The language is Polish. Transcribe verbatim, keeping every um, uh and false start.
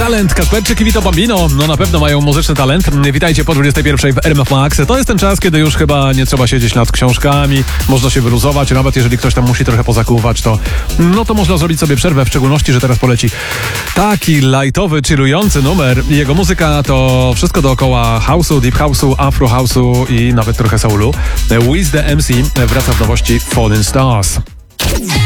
Talent, Kasperczyk i Vito Bambino, no na pewno mają muzyczny talent. Witajcie po dwudziestej pierwszej w R M F Max. To jest ten czas, kiedy już chyba nie trzeba siedzieć nad książkami, można się wyluzować, nawet jeżeli ktoś tam musi trochę pozakuwać, to no to można zrobić sobie przerwę, w szczególności, że teraz poleci taki lightowy, chillujący numer. Jego muzyka to wszystko dookoła house'u, deep house'u, afro house'u i nawet trochę soulu. Wiz the M C wraca w nowości Falling Stars.